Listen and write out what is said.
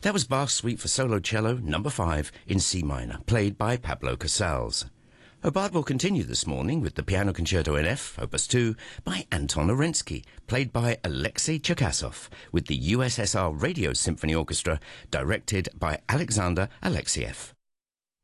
That was Bach's Suite for Solo Cello No. 5 in C minor, played by Pablo Casals. Hobart will continue this morning with the Piano Concerto in F, Opus 2, by Anton Orensky, played by Alexei Cherkasov, with the USSR Radio Symphony Orchestra, directed by Alexander Alexiev.